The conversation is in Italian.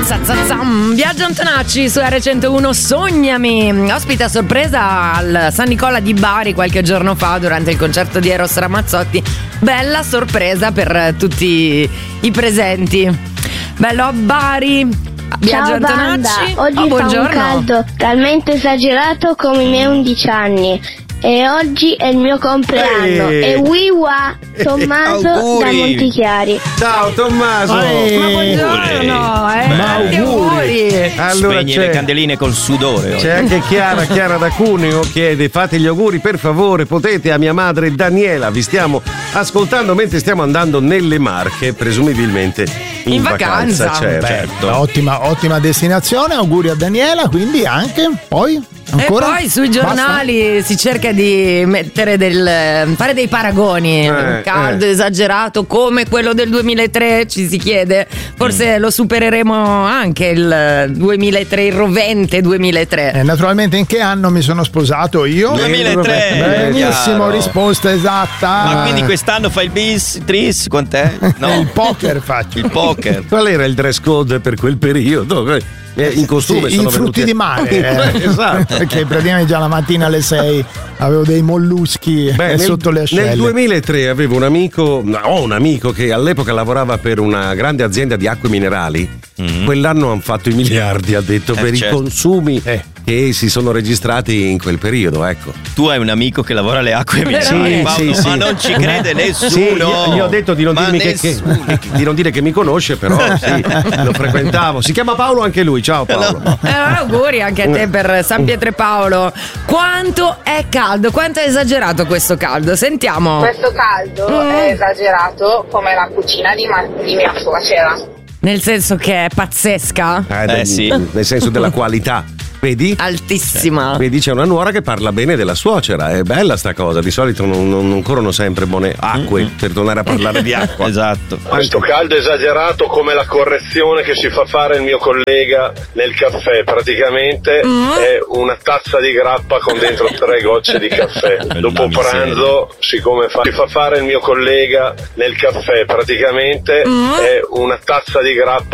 Viaggio Antonacci su R101 Sognami, ospita sorpresa al San Nicola di Bari qualche giorno fa durante il concerto di Eros Ramazzotti. Bella sorpresa per tutti i presenti. Bello a Bari. Viaggio Ciao banda, Antonacci. oggi fa un caldo talmente esagerato come i miei 11 anni e oggi è il mio compleanno e wiwa Tommaso da Montichiari. Ciao Tommaso. Ma buongiorno, tanti auguri. Allora Spegni le candeline col sudore. C'è anche Chiara da Cuneo chiede: fate gli auguri per favore, potete, a mia madre Daniela. Vi stiamo ascoltando mentre stiamo andando nelle Marche, presumibilmente in vacanza. Certo. Ottima destinazione, auguri a Daniela, quindi anche poi ancora? E poi sui giornali si cerca di mettere fare dei paragoni. Caldo esagerato come quello del 2003, ci si chiede. Forse lo supereremo anche il 2003, il rovente 2003. Naturalmente in che anno mi sono sposato io? 2003. Benissimo, risposta esatta. Ma quindi quest'anno fai il bis, tris, quant'è? No. Il poker faccio. Il poker. Qual era il dress code per quel periodo? In costume sì, sono i frutti venuti di mare. Esatto. Perché praticamente già la mattina alle 6 avevo dei molluschi sotto le ascelle. Nel 2003 avevo ho un amico che all'epoca lavorava per una grande azienda di acque minerali. Quell'anno hanno fatto i miliardi, ha detto, per i consumi che si sono registrati in quel periodo, ecco. Tu hai un amico che lavora alle acque minerali, Paolo, ma non ci crede nessuno. Sì, gli ho detto di non dirmi di non dire che mi conosce, però sì, lo frequentavo. Si chiama Paolo anche lui. Ciao Paolo. Auguri anche a te per San Pietropaolo. Quanto è caldo? Quanto è esagerato questo caldo? Sentiamo. Questo caldo è esagerato come la cucina di mia suocera. Nel senso che è pazzesca? Sì. Nel senso della qualità. Vedi? Altissima. Vedi, c'è una nuora che parla bene della suocera. È bella sta cosa. Di solito non corrono sempre buone acque per tornare a parlare di acqua. Esatto. Questo caldo esagerato come la correzione che si fa fare il mio collega nel caffè. Praticamente è una tazza di grappa con dentro 3 gocce di caffè. Dopo pranzo, siccome si fa fare il mio collega nel caffè, praticamente è una tazza di grappa